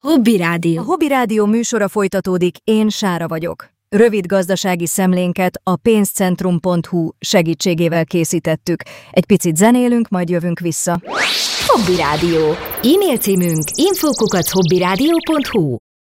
Hobby Rádió. A Hobby Rádió műsora folytatódik, én Sára vagyok. Rövid gazdasági szemlénket a pénzcentrum.hu segítségével készítettük. Egy picit zenélünk, majd jövünk vissza. Hobby Rádió. E-mail címünk info@hobbyradio.hu.